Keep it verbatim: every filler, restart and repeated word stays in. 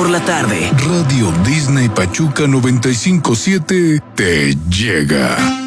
por la tarde. Radio Disney Pachuca noventa y cinco punto siete te llega.